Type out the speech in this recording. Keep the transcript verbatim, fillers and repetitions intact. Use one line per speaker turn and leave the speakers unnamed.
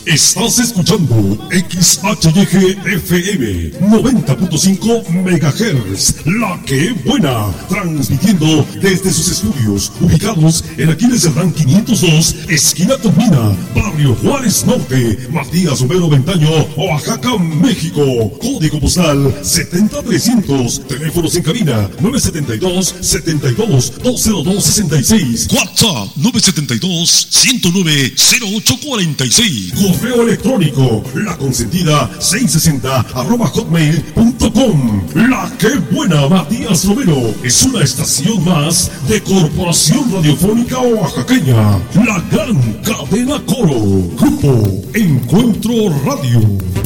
Estás escuchando X H Y G F M noventa punto cinco megahertz, La Que Buena, transmitiendo desde sus estudios ubicados en Aquiles Cerdán quinientos dos, esquina Tomina, Barrio Juárez Norte, Matías Romero Ventaño, Oaxaca, México. Código postal setenta trescientos, teléfonos en cabina nueve siete dos, setenta y dos, dos cero dos sesenta y seis, WhatsApp nueve siete dos, ciento nueve, cero ocho cuarenta y seis, correo electrónico laconsentida seiscientos sesenta arroba hotmail punto com. La Que Buena, Matías Romero, es una estación más de Corporación Radiofónica Oaxaqueña, la gran cadena Coro, Grupo Encuentro Radio.